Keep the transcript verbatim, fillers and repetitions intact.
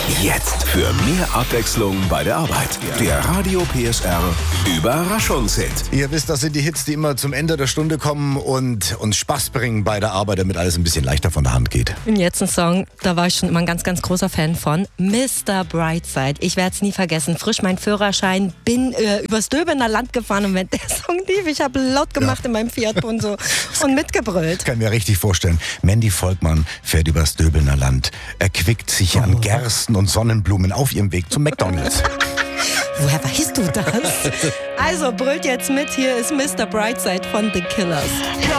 Jetzt für mehr Abwechslung bei der Arbeit. Der Radio P S R Überraschungshit. Ihr wisst, das sind die Hits, die immer zum Ende der Stunde kommen und uns Spaß bringen bei der Arbeit, damit alles ein bisschen leichter von der Hand geht. Und jetzt ein Song, da war ich schon immer ein ganz, ganz großer Fan von. Mister Brightside. Ich werde es nie vergessen. Frisch mein Führerschein, bin äh, übers Döbener Land gefahren und wenn der Song lief, ich habe laut gemacht ja. in meinem Fiat Punto und mitgebrüllt. Kann mir richtig vorstellen. Mandy Volkmann fährt übers Döbener Land, erquickt sich oh. an Gersten und Sonnenblumen auf ihrem Weg zum McDonald's. Woher weißt du das? Also brüllt jetzt mit, hier ist Mister Brightside von The Killers.